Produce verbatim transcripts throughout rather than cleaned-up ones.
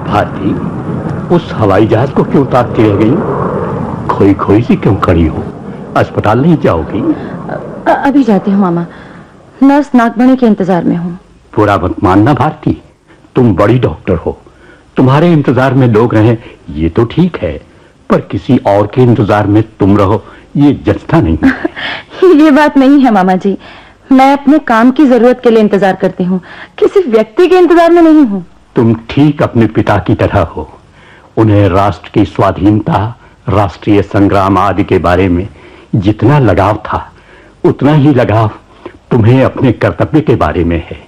भारती, उस हवाई जहाज को क्यों ताकती रह गई? खोई खोई सी क्यों खड़ी हो? अस्पताल नहीं जाओगी? अभी जाती हूँ मामा, नर्स नागमणि के इंतजार में हूँ। बुरा मत मानना भारती, तुम बड़ी डॉक्टर हो, तुम्हारे इंतजार में लोग रहें ये तो ठीक है, पर किसी और के इंतजार में तुम रहो ये जचता नहीं। ये बात नहीं है मामा जी, मैं अपने काम की जरूरत के लिए इंतजार करती हूँ, किसी व्यक्ति के इंतजार में नहीं हूँ। तुम ठीक अपने पिता की तरह हो, उन्हें राष्ट्र की स्वाधीनता, राष्ट्रीय संग्राम आदि के बारे में जितना लगाव था उतना ही लगाव तुम्हें अपने कर्तव्य के बारे में है।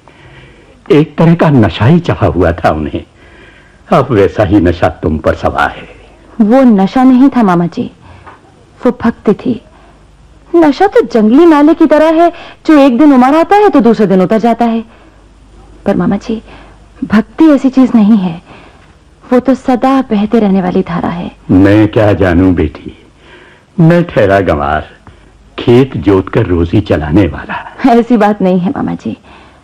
एक तरह का नशा ही चढ़ा हुआ था उन्हें, अब वैसा ही नशा तुम पर सवार है। वो नशा नहीं था मामा जी, वो भक्ति थी। नशा तो जंगली नाले की तरह है जो एक दिन उमड़ आता है तो दूसरे दिन उतर जाता है, पर मामा जी भक्ति ऐसी चीज नहीं है, वो तो सदा बहते रहने वाली धारा है। मैं क्या जानूं बेटी, मैं ठहरा गंवार, खेत जोत कर रोजी चलाने वाला। ऐसी बात नहीं है मामा जी,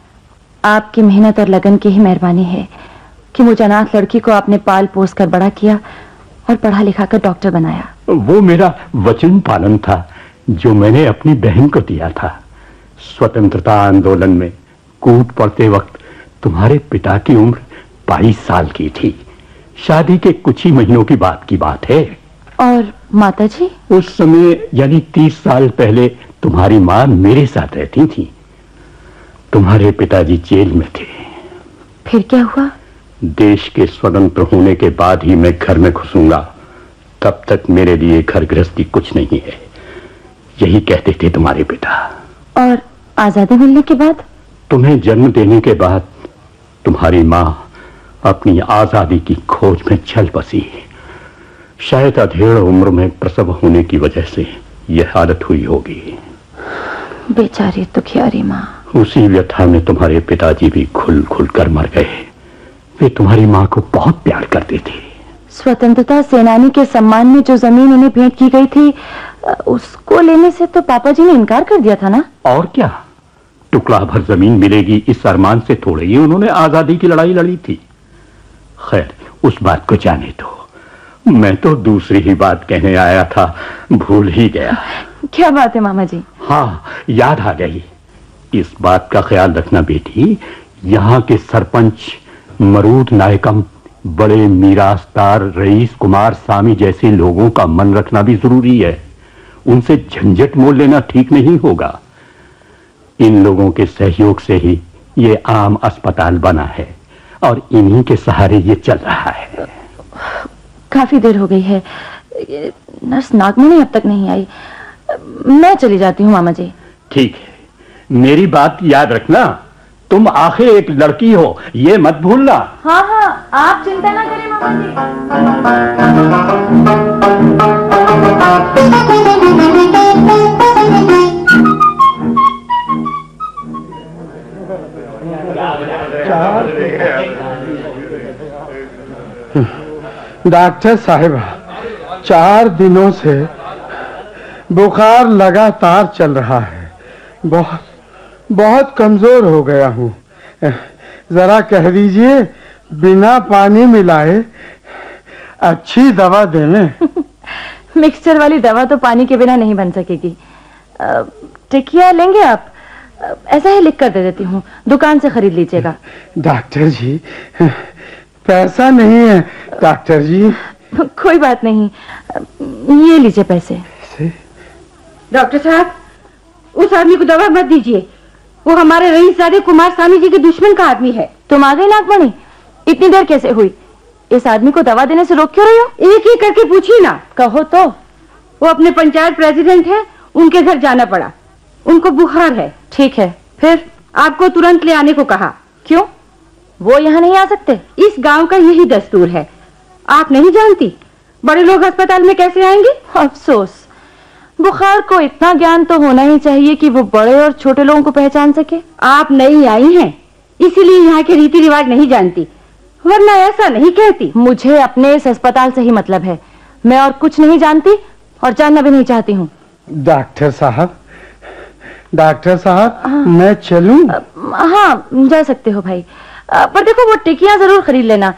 आपकी मेहनत और लगन की ही मेहरबानी है कि मुझे अनाथ लड़की को आपने पाल पोस कर बड़ा किया और पढ़ा लिखा कर डॉक्टर बनाया। वो मेरा वचन पालन था जो मैंने अपनी बहन को दिया था। स्वतंत्रता आंदोलन में कूद पड़ते वक्त तुम्हारे पिता की उम्र बाईस साल की थी, शादी के कुछ ही महीनों की बात की बात है। और माता जी? उस समय यानी तीस साल पहले तुम्हारी माँ मेरे साथ रहती थी, तुम्हारे पिताजी जेल में थे। फिर क्या हुआ? देश के स्वतंत्र होने के बाद ही मैं घर में घुसूंगा, तब तक मेरे लिए घर गृहस्थी कुछ नहीं है, यही कहते थे तुम्हारे पिता। और आजादी मिलने के बाद? तुम्हें जन्म देने के बाद तुम्हारी माँ अपनी आजादी की खोज में चल बसी। शायद अधेड़ उम्र में प्रसव होने की वजह से यह हालत हुई होगी। बेचारी दुखियारी माँ। उसी व्यथा में तुम्हारे पिताजी भी खुल खुल कर मर गए। वे तुम्हारी माँ को बहुत प्यार करते थे। स्वतंत्रता सेनानी के सम्मान में जो जमीन उन्हें भेंट की गई थी, उसको लेने से तो पापा जी ने इनकार कर दिया था ना? और क्या, टुकड़ा भर जमीन मिलेगी इस अरमान से थोड़े ही उन्होंने आजादी की लड़ाई लड़ी थी। खैर उस बात को जाने दो, मैं तो दूसरी ही बात कहने आया था, भूल ही गया। क्या बात है मामा जी? हाँ याद आ गई। इस बात का ख्याल रखना बेटी, यहाँ के सरपंच मरूद नायकम, बड़े मीरासदार रईस कुमार स्वामी जैसे लोगों का मन रखना भी जरूरी है। उनसे झंझट मोल लेना ठीक नहीं होगा। इन लोगों के सहयोग से ही ये आम अस्पताल बना है और इन्हीं के सहारे ये चल रहा है। काफी देर हो गई है, नर्स नागमणि अब तक नहीं आई, मैं चली जाती हूँ मामा जी। ठीक है, मेरी बात याद रखना, तुम आखिर एक लड़की हो ये मत भूलना। हाँ हाँ, आप चिंता ना करें मामा जी। डॉक्टर साहिबा, चार दिनों से बुखार लगातार चल रहा है, बहुत बहुत कमजोर हो गया हूँ। जरा कह दीजिए बिना पानी मिलाए अच्छी दवा देने। मिक्सचर वाली दवा तो पानी के बिना नहीं बन सकेगी। टिकिया लेंगे आप? ऐसा ही लिख कर दे देती हूँ, दुकान से खरीद लीजिएगा। डॉक्टर जी पैसा नहीं है डॉक्टर जी। कोई बात नहीं, ये लीजिए पैसे। डॉक्टर साहब, उस आदमी को दवा मत दीजिए, वो हमारे रईसजादे कुमार स्वामी जी के दुश्मन का आदमी है। तुम आ गई नागमणि, इतनी देर कैसे हुई? इस आदमी को दवा देने से रोक क्यों रही हो? एक एक करके पूछिए ना। कहो तो। वो अपने पंचायत प्रेसिडेंट है, उनके घर जाना पड़ा, उनको बुखार है। ठीक है, फिर? आपको तुरंत ले आने को कहा। क्यों, वो यहाँ नहीं आ सकते? इस गांव का यही दस्तूर है, आप नहीं जानती? बड़े लोग अस्पताल में कैसे आएंगे? अफसोस, बुखार को इतना ज्ञान तो होना ही चाहिए कि वो बड़े और छोटे लोगों को पहचान सके। आप नई आई हैं, इसीलिए यहाँ के रीति रिवाज नहीं जानती, वरना ऐसा नहीं कहती। मुझे अपने इस अस्पताल से ही मतलब है, मैं और कुछ नहीं जानती और जानना भी नहीं चाहती हूँ। डॉक्टर साहब, डॉक्टर साहब, मैं चलूं? हाँ जा सकते हो भाई, पर देखो वो टिकियां जरूर खरीद लेना।